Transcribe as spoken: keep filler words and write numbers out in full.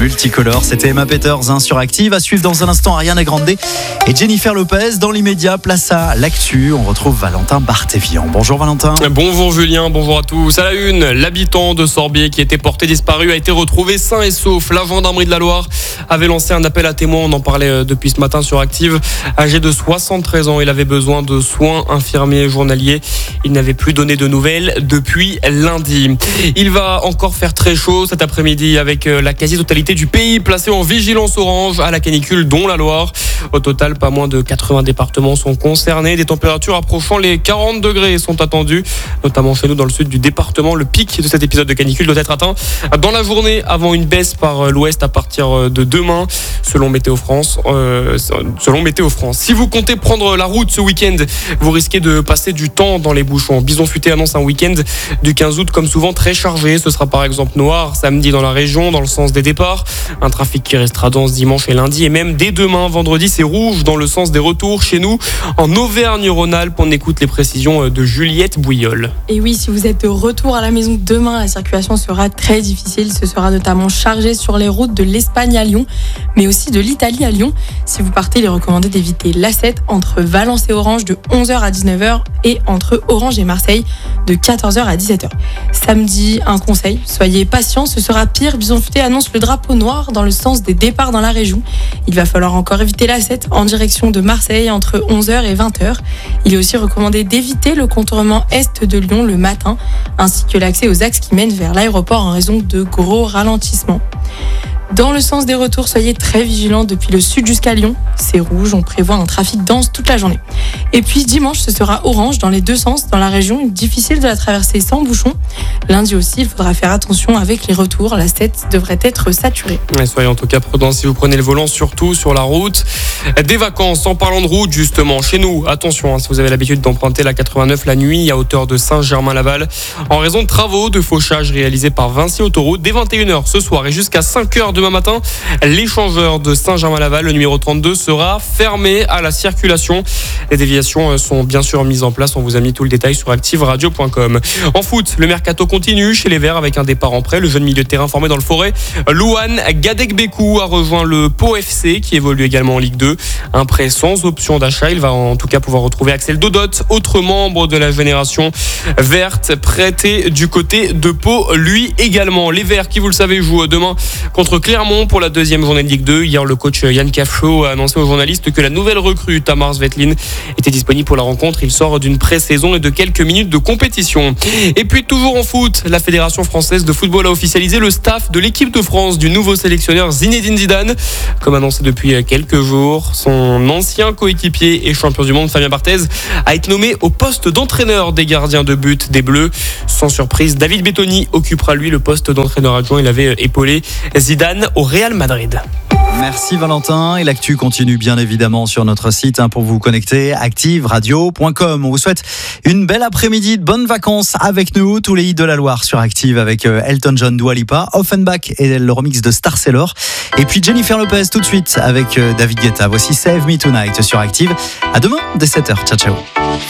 Multicolore, c'était Emma Peters hein, sur Active. À suivre dans un instant Ariana Grande et Jennifer Lopez. Dans l'immédiat, place à l'actu. On retrouve Valentin Barthévian. Bonjour Valentin. Bonjour Julien, bonjour à tous. À la une, l'habitant de Sorbier qui était porté disparu a été retrouvé sain et sauf. La gendarmerie de la Loire avait lancé un appel à témoins. On en parlait depuis ce matin sur Active. Âgé de soixante-treize ans, il avait besoin de soins infirmiers journaliers. Il n'avait plus donné de nouvelles depuis lundi. Il va encore faire très chaud cet après-midi avec la quasi-totalité du pays placé en vigilance orange à la canicule, dont la Loire. Au total, pas moins de quatre-vingts départements sont concernés. Des températures approchant les quarante degrés sont attendues, notamment chez nous dans le sud du département. Le pic de cet épisode de canicule doit être atteint dans la journée avant une baisse par l'ouest à partir de demain, selon Météo France. Euh, selon Météo France. Si vous comptez prendre la route ce week-end, vous risquez de passer du temps dans les bouchons. Bison Futé annonce un week-end du quinze août comme souvent très chargé. Ce sera par exemple noir samedi dans la région, dans le sens des départs. Un trafic qui restera dense dimanche et lundi. Et même dès demain, vendredi, c'est rouge dans le sens des retours chez nous. En Auvergne-Rhône-Alpes, on écoute les précisions de Juliette Bouillol. Et oui, si vous êtes de retour à la maison demain, la circulation sera très difficile. Ce sera notamment chargé sur les routes de l'Espagne à Lyon, mais aussi de l'Italie à Lyon. Si vous partez, il est recommandé d'éviter l'A sept entre Valence et Orange de onze heures à dix-neuf heures et entre Orange et Marseille de quatorze heures à dix-sept heures. Samedi, un conseil, soyez patients, ce sera pire. Bison Futé annonce le drapeau noir dans le sens des départs dans la région. Il va falloir encore éviter l'A sept en direction de Marseille entre onze heures et vingt heures. Il est aussi recommandé d'éviter le contournement est de Lyon le matin, ainsi que l'accès aux axes qui mènent vers l'aéroport en raison de gros ralentissements. Dans le sens des retours, soyez très vigilants depuis le sud jusqu'à Lyon. C'est rouge, on prévoit un trafic dense toute la journée. Et puis dimanche, ce sera orange dans les deux sens dans la région. Difficile de la traverser sans bouchon. Lundi aussi, il faudra faire attention avec les retours. La sept devrait être saturée. Ouais, soyez en tout cas prudents si vous prenez le volant, surtout sur la route. Des vacances, en parlant de route justement, chez nous, attention, hein, si vous avez l'habitude d'emprunter la quatre-vingt-neuf la nuit à hauteur de Saint-Germain-Laval, en raison de travaux de fauchage réalisés par Vinci Autoroute, dès vingt et une heures ce soir et jusqu'à cinq heures demain matin, l'échangeur de Saint-Germain-Laval, le numéro trente-deux, sera fermé à la circulation. Les déviations sont bien sûr mises en place. On vous a mis tout le détail sur active radio point com. En foot, le mercato continue chez les Verts avec un départ en prêt. Le jeune milieu de terrain formé dans le Forêt, Louane Gadekbekou, a rejoint le Pau F C qui évolue également en Ligue deux. Un prêt sans option d'achat. Il va en tout cas pouvoir retrouver Axel Dodot, autre membre de la génération verte, prêté du côté de Pau, lui également. Les Verts qui, vous le savez, jouent demain contre Clermont pour la deuxième journée de Ligue deux. Hier, le coach Yann Cafcho a annoncé aux journalistes que la nouvelle recrue Tamar Svetlin était disponible pour la rencontre. Il sort d'une pré-saison et de quelques minutes de compétition. Et puis toujours en foot, la Fédération française de football a officialisé le staff de l'équipe de France du nouveau sélectionneur Zinedine Zidane. Comme annoncé depuis quelques jours, son ancien coéquipier et champion du monde Fabien Barthez a été nommé au poste d'entraîneur des gardiens de but des Bleus. Sans surprise, David Bettoni occupera lui le poste d'entraîneur adjoint. Il avait épaulé Zidane au Real Madrid. Merci Valentin. Et l'actu continue bien évidemment sur notre site hein, pour vous connecter, active radio point com. On vous souhaite une belle après-midi, de bonnes vacances avec nous. Tous les hits de la Loire sur Active avec Elton John, Dua Lipa, Offenbach et le remix de Star Sailor. Et puis Jennifer Lopez tout de suite avec David Guetta. Voici Save Me Tonight sur Active. À demain dès sept heures. Ciao ciao.